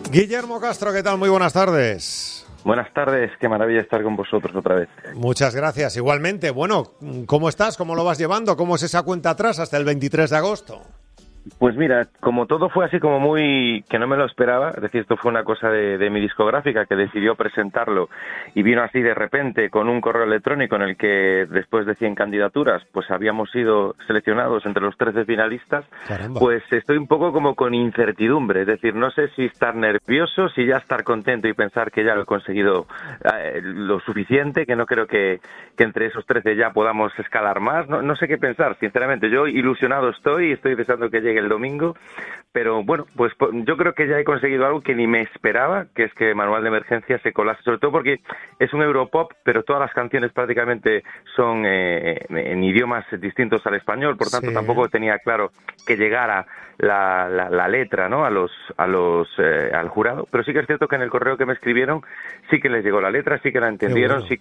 Guillermo Castro, ¿qué tal? Muy buenas tardes. Buenas tardes, qué maravilla estar con vosotros otra vez. Muchas gracias. Igualmente, bueno, ¿cómo estás? ¿Cómo lo vas llevando? ¿Cómo es esa cuenta atrás hasta el 23 de agosto? Pues mira, como todo fue así como muy... que no me lo esperaba, es decir, esto fue una cosa de mi discográfica que decidió presentarlo y vino así de repente con un correo electrónico en el que después de 100 candidaturas pues habíamos sido seleccionados entre los 13 finalistas. Caramba. Pues estoy un poco como con incertidumbre, es decir, no sé si estar nervioso, si ya estar contento y pensar que ya lo he conseguido lo suficiente, que no creo que entre esos 13 ya podamos escalar más, no sé qué pensar, sinceramente. Yo ilusionado estoy deseando que llegue el domingo, pero bueno, pues yo creo que ya he conseguido algo que ni me esperaba, que es que Manual de Emergencia se colase, sobre todo porque es un Europop, pero todas las canciones prácticamente son en idiomas distintos al español, por tanto tampoco tenía claro que llegara la letra, ¿no? al jurado, pero sí que es cierto que en el correo que me escribieron sí que les llegó la letra, sí que la entendieron, bueno. sí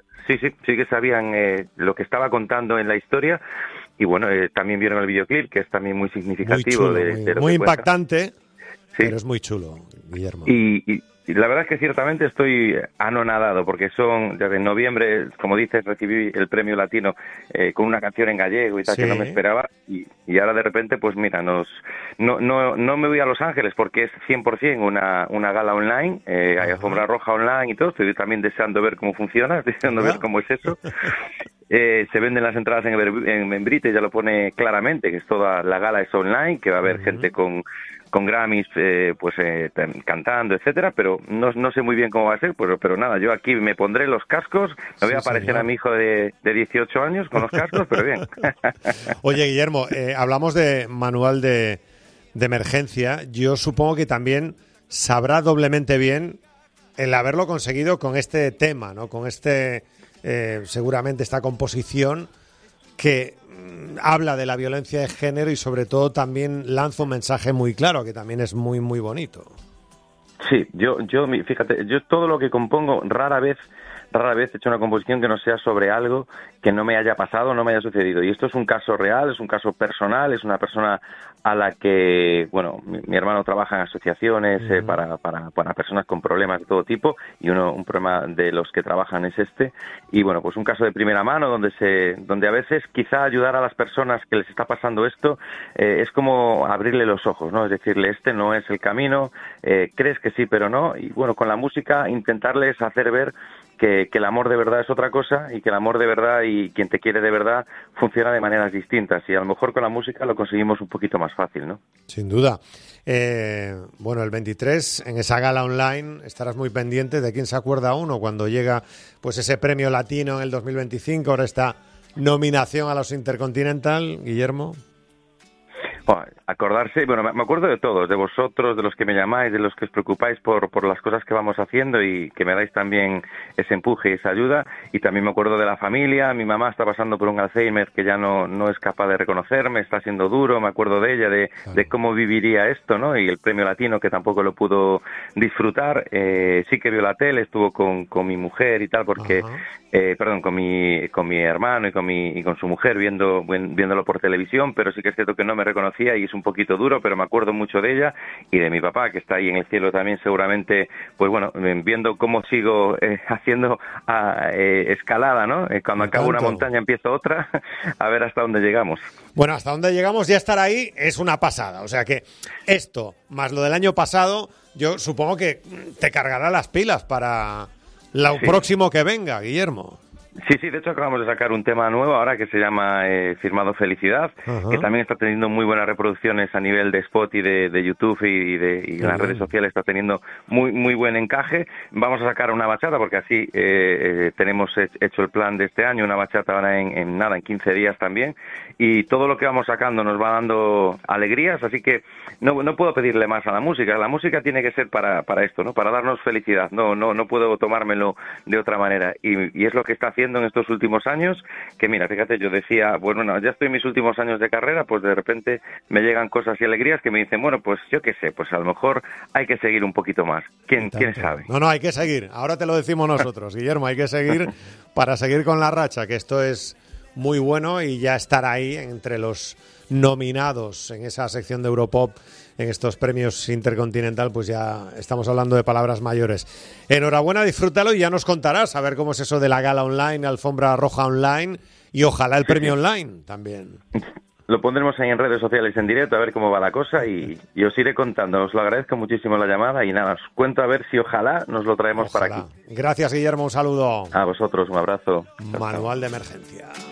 que sabían lo que estaba contando en la historia. Y bueno, también vieron el videoclip, que es también muy significativo. Muy chulo, muy impactante, sí. Pero es muy chulo, Guillermo. Y la verdad es que ciertamente estoy anonadado, porque desde noviembre, como dices, recibí el premio latino con una canción en gallego y tal, que no me esperaba, y ahora de repente, pues mira, no me voy a Los Ángeles porque es 100% una gala online, hay alfombra roja online y todo, estoy también deseando ver cómo funciona, deseando ver cómo es eso. Se venden las entradas en Membrite, ya lo pone claramente, que es toda la gala es online, que va a haber gente con Grammys cantando, etcétera, pero no sé muy bien cómo va a ser, pero nada, yo aquí me pondré los cascos, me voy a parecer a mi hijo de 18 años con los cascos, pero bien. Oye, Guillermo, hablamos de Manual de Emergencia, yo supongo que también sabrá doblemente bien el haberlo conseguido con este tema, ¿no? Con seguramente esta composición que habla de la violencia de género y sobre todo también lanza un mensaje muy claro, que también es muy, muy bonito. Sí, fíjate, yo todo lo que compongo rara vez he hecho una composición que no sea sobre algo que no me haya pasado, no me haya sucedido. Y esto es un caso real, es un caso personal, es una persona a la que, bueno, mi hermano trabaja en asociaciones para personas con problemas de todo tipo, y un problema de los que trabajan es este. Y bueno, pues un caso de primera mano donde a veces quizá ayudar a las personas que les está pasando esto es como abrirle los ojos, ¿no? Es decirle, este no es el camino, crees que sí, pero no. Y bueno, con la música intentarles hacer ver que el amor de verdad es otra cosa, y que el amor de verdad y quien te quiere de verdad funciona de maneras distintas, y a lo mejor con la música lo conseguimos un poquito más fácil, ¿no? Sin duda. Bueno, el 23 en esa gala online estarás muy pendiente de quién se acuerda uno cuando llega pues ese premio latino en el 2025, ahora esta nominación a los Intercontinental, Guillermo. Bueno, acordarse, bueno, me acuerdo de todos, de vosotros, de los que me llamáis, de los que os preocupáis por las cosas que vamos haciendo y que me dais también ese empuje y esa ayuda, y también me acuerdo de la familia. Mi mamá está pasando por un Alzheimer que ya no es capaz de reconocerme, está siendo duro, me acuerdo de ella, de cómo viviría esto, ¿no? Y el premio latino, que tampoco lo pudo disfrutar. Sí que vio la tele, estuvo con mi mujer y tal, porque con mi hermano y con su mujer viéndolo por televisión, pero sí que es cierto que no me reconocía y es un poquito duro, pero me acuerdo mucho de ella y de mi papá, que está ahí en el cielo también, seguramente, pues bueno, viendo cómo sigo haciendo escalada, ¿no? Cuando acabo una montaña empiezo otra, a ver hasta dónde llegamos. Bueno, hasta dónde llegamos, ya estar ahí es una pasada, o sea que esto, más lo del año pasado, yo supongo que te cargará las pilas para lo próximo que venga, Guillermo. Sí, de hecho acabamos de sacar un tema nuevo ahora que se llama Firmado Felicidad, que también está teniendo muy buenas reproducciones a nivel de Spot y de YouTube y en las redes sociales, está teniendo muy muy buen encaje. Vamos a sacar una bachata porque así tenemos hecho el plan de este año, una bachata ahora en 15 días también, y todo lo que vamos sacando nos va dando alegrías, así que no puedo pedirle más a la música tiene que ser para esto, ¿no? Para darnos felicidad, no puedo tomármelo de otra manera, y es lo que está haciendo en estos últimos años, que mira, fíjate, yo decía, bueno, ya estoy en mis últimos años de carrera, pues de repente me llegan cosas y alegrías que me dicen, bueno, pues yo qué sé, pues a lo mejor hay que seguir un poquito más, ¿quién sabe? No, hay que seguir, ahora te lo decimos nosotros, Guillermo, hay que seguir para seguir con la racha, que esto es muy bueno y ya estar ahí entre los nominados en esa sección de Europop, en estos premios Intercontinental, pues ya estamos hablando de palabras mayores. Enhorabuena, disfrútalo y ya nos contarás a ver cómo es eso de la gala online, alfombra roja online y ojalá el premio online también. Lo pondremos ahí en redes sociales en directo a ver cómo va la cosa y os iré contando. Os lo agradezco muchísimo la llamada y nada, os cuento a ver si ojalá nos lo traemos para aquí. Gracias, Guillermo, un saludo. A vosotros, un abrazo. Manual de emergencia.